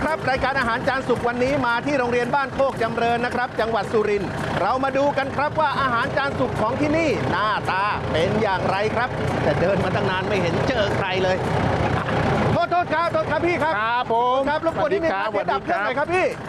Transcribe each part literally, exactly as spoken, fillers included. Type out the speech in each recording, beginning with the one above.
ครับรายการอาหารจานสุกวันนี้มาที่โรงเรียนบ้านโคกจำเริญนะครับจังหวัดสุรินทร์เรามาดูกันครับว่าอาหารจานสุกของที่นี่หน้าตาเป็นอย่างไรครับแต่เดินมาตั้งนานไม่เห็นเจอใครเลยโทษโทษครับโทษครับพี่ครับครับผมครับรบกวนนิดนึงครับดับเครื่องหน่อยครับพี่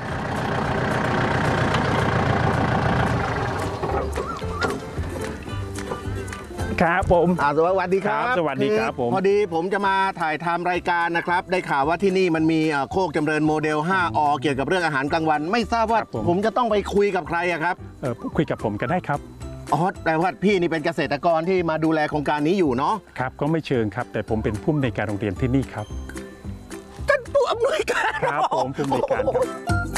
ครับผมสวัสดีครับสวัสดีครับผมพอดีผมจะมาถ่ายทำรายการนะครับได้ข่าวว่าที่นี่มันมีโคกจำเริญโมเดล ห้า อ เกี่ยวกับเรื่องอาหารกลางวันไม่ทราบว่าผมจะต้องไปคุยกับใครอะครับเออคุยกับผมก็ได้ครับอ๋อแต่ว่าพี่นี่เป็นเกษตรกรที่มาดูแลโครงการนี้อยู่เนาะครับก็ไม่เชิงครับแต่ผมเป็นผู้อำนวยการโรงเรียนที่นี่ครับท่านผู้อำนวยการครับผมผู้อำนวยการครับ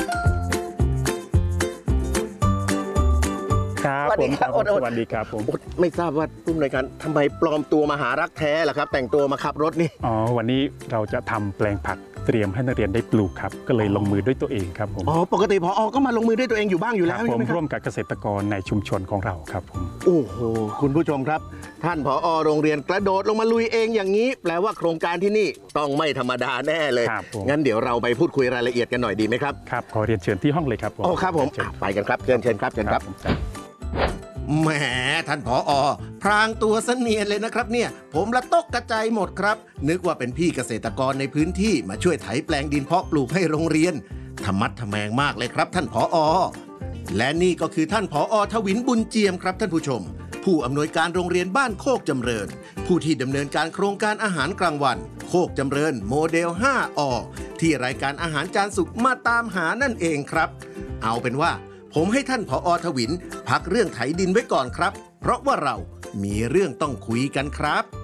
ครับสวัสดีครับสวัสดีครับผมไม่ทราบว่าผู้อำนวยการทำไมปลอมตัวมาหารักแท้ล่ะครับแต่งตัวมาขับรถนี่อ๋อวันนี้เราจะทำแปลงผักเตรียมให้นักเรียนได้ปลูกครับก็เลยลงมือด้วยตัวเองครับผมอ๋อปกติพอก็มาลงมือด้วยตัวเองอยู่บ้างอยู่แล้วผมร่วมกับเกษตรกรในชุมชนของเราครับผมโอ้โหคุณผู้ชมครับท่านผอ.โรงเรียนกระโดดลงมาลุยเองอย่างนี้แปลว่าโครงการที่นี่ต้องไม่ธรรมดาแน่เลยงั้นเดี๋ยวเราไปพูดคุยรายละเอียดกันหน่อยดีไหมครับครับขอเรียนเชิญที่ห้องเลยครับผมโอ้ครับผมไปกันครับเชิญเชิญครับเชิญครับแหมท่านผอ.พรางตัวเสนียนเลยนะครับเนี่ยผมละตกกระจายหมดครับนึกว่าเป็นพี่เกษตรกรในพื้นที่มาช่วยไถแปลงดินเพาะปลูกให้โรงเรียนธรรมัดทแมงมากเลยครับท่านผอ.และนี่ก็คือท่านผอ.ทวินบุญเจียมครับท่านผู้ชมผู้อำนวยการโรงเรียนบ้านโคกจำเริญผู้ที่ดำเนินการโครงการอาหารกลางวันโคกจำเริญโมเดล ห้า อ ที่รายการอาหารจานสุกมาตามหานั่นเองครับเอาเป็นว่าผมให้ท่านผอ.ทวินพักเรื่องไถดินไว้ก่อนครับเพราะว่าเรามีเรื่องต้องคุยกันครับ